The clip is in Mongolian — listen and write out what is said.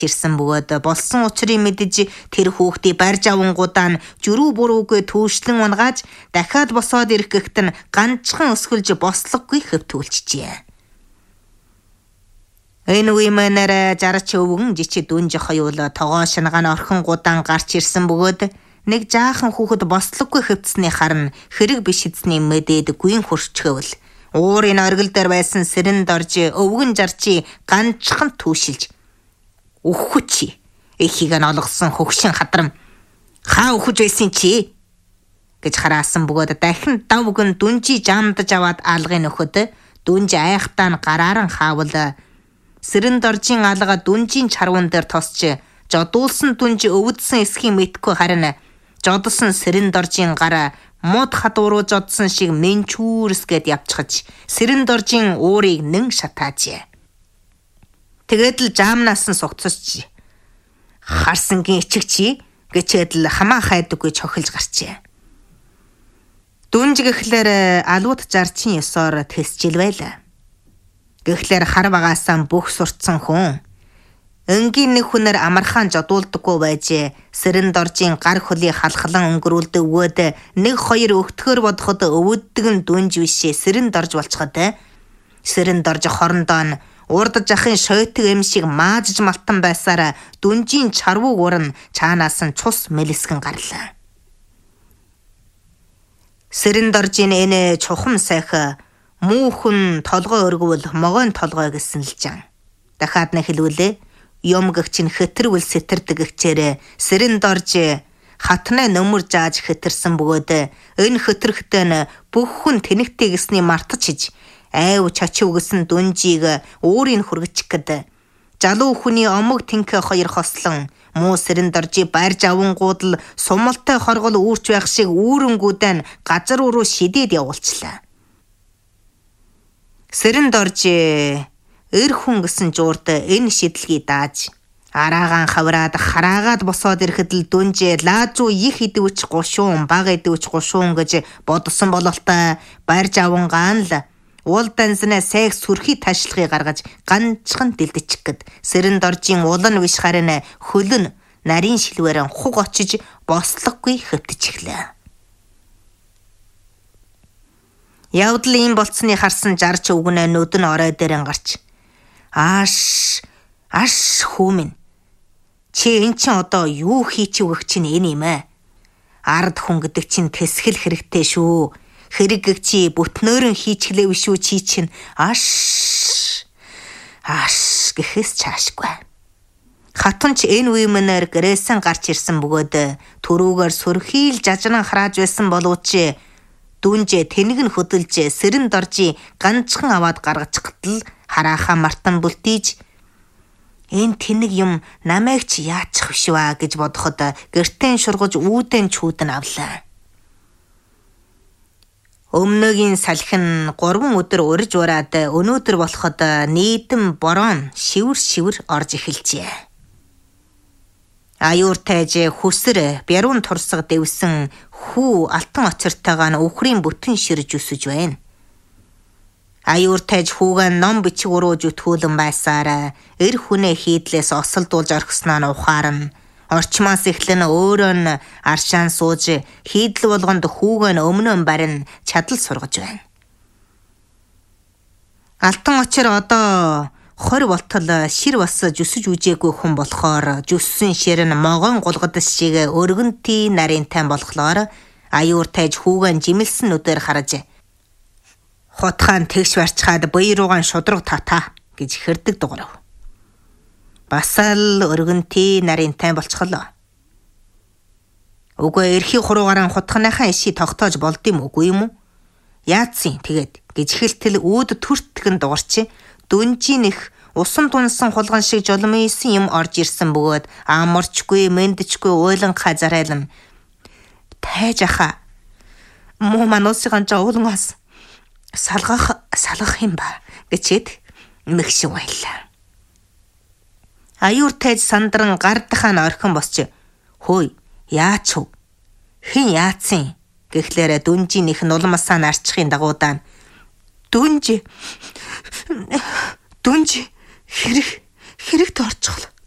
ирсэн бөгөөд болсон учрыг мэдэж тэр хүүхдийг барьж авангуудаа нь жөрүү буруугүй түүшлэн унгааж дахиад босоод ирэх гэхэд нь ганцхан өсгөлж бослоггүй хөвтүүлчихжээ. Энэ үеийнээр жарч өвгөн жичи дүнж хоёул тогоо шингаан орхингуудаа гарч ирсэн бөгөөд нэг жаахан хүүхэд бослоггүй хөвтсний харна хэрэг биш эзний мэдээд гүйн хурчгөвл уурын оргил дээр байсан сэрэнд орж өвгөн жарчи ганцхан түүшилж үхвчи эхийг нь олгосон хөгшин хадрам хаа үхэж байсан чи гэж хараасан бөгөөд дахин давгэн дүнжи жамдаж аваад алгын нөхөд дүнж айхтаа нь гарааран хаавал сэрэнд оржийн алга дүнжийн чарван дээр тосч жодуулсан дүнж өвдсөн эсхийн мэдгүй харин жодсон сэрэнд оржийн гараа мод хадууруу жодсон шиг менчүүрсгээд явчихаж сэрэнд оржийн уурыг нэн шатаажээ. Тэгээд л жаамнаас нь сугцсч харсангийн ичигчи гэчээд л хамаа хайдаггүй чохилж гарчээ. Дүнж гэхлээр алууд жарчин ёсоор тэсжил байлаа. Гэхлээр хар багаасаа бүх сурцсан хүн энгийн нэг хүнээр амархан жодуулдаггүй байж сэрэнд оржийн гар хөлийг халхлан өнгөрүүлдэг өгөөд нэг хоёр өгтгөр бодоход өвддөг нь дүнж бишээ сэрэнд орж болчиход сэрэнд орж хорондоо нь урд жахын шойтог эм шиг маажж малтан байсаар дүнжийн чарвууг уран чаанаас нь цус мэлэсгэн гарлаа. Сэрэнд оржийн энэ чухам сайх муухын толгой өргөвөл могоон толгой гэсэн л жан. Дахиад нь хэлвэлээ юм гэгч нь хэтэрвэл сэтэрдэг гэгчээр сэрэнд орж хатнаа нөмөр зааж хэтэрсэн бөгөөд энэ хэтэрхтэн бүх хүн тэнэгтэй гэсний мартаж айв чачи үгэсэн дүнжийг өөрийн хүргэчих гээд залуу хүний омог тэнхэ хоёр хослон муу сэрэнд оржи барьж авангууд л сумалтай хоргол үүрч байх шиг үүрэнгүүдэн газар руу шидээд явуулчлаа. Сэрэнд оржи эр хүн гэсэн жуурд энэ шидлгийг дааж араагаан хавраад хараагаад босоод ирэхэд л дүнжээ лаажуу их идэвч гушуун баг идэвч гушуун гэж бодсон бололтой барьж авангаан л уул данснаа сайх сүрхий таашлагыг гаргаж ганцхан дэлдэчих гээд сэрэнд оржийн улан биш харин хөлн нарийн шилвэрэн хуг очиж бослоггүй хөвтчихлээ. Явдал ийм болцсны харсан жарч өвгнээ нүд нь орой дээр гарч аш хүмүн чи эн чин одоо юу хийчих өгөх чинь энэ юм ээ. Ард хүн гэдэг чинь тэсгэл хэрэгтэй шүү. Хэрэг гэгчи бүтнөөрөн хийчихлээ биш үү чи чинь аш гэхээс чаашгүй. Хатанч энэ үеийнээр гэрээсэн гарч ирсэн бөгөөд төрүүгээр сүрхийл жажнан харааж байсан боловч дүнжээ тэнэг нь хөдөлж сэрэнд оржи ганцхан аваад гаргачихтал хараахаа мартан бүлтийж энэ тэнэг юм намайг чи яачих биш вэ гэж бодоход гэртэн шургаж үүдэн чүүдэн авлаа. Өмнөгийн салхин 3 өдөр урж ураад өнөөдөр болоход нийтэм борон шивэр орж эхэлжээ. Аюур тайж хүсэр бяруун турсаг дэвсэн хүү алтан оцортойгоо өхрийн бүтэн ширж өсөж байна. Аюур тайж хүүгээ ном бичиг урууж өтгүүлэн байсаар эр хүнээ хийдлээс осолдуулж орхисноо нь ухаарна. Орчмоос эхлэн өөрөө нь аршаан сууж хийдэл болгонд хүүгээ нь өмнө барин чадал сургаж байна. Алтан очир одоо 20 болтол шир бас жүсэж үжээгүй хүн болохоор жүссэн шир нь могоон гулгадас шиг өргөнтий нарийнтай болохоор аюур тайж хүүгээ жимэлсэн нүдээр харж хотхаан тэгш барчхаад бие руугаан шудраг татаа гэж хэрдэг дуурав. Бас л өргөнтий нарийнтай болчихлоо. Үгүй эрхий хуруугараа хутгахныхаа ишийг тогтоож болд юм үгүй юм уу? Яатсын тэгээд гэж хэлтэл үүд төртгөн дуурч дүнжийн их усан тунсан хулган шиг жолмойсон юм орж ирсэн бөгөөд амарчгүй мэндчгүй уйланхаа зарайлан тайж аха муу манусыгаан жуулгаас салгах юм ба гэчээд мэгшин байлаа. Аюур тайж сандран гардахаа нь орхин босч хөөе яач вэ? Хэн яатсын гэхлээр дүнжийн их нулмасаа нарчхын дагуудаа дүнж хэрэгт орчихлоо.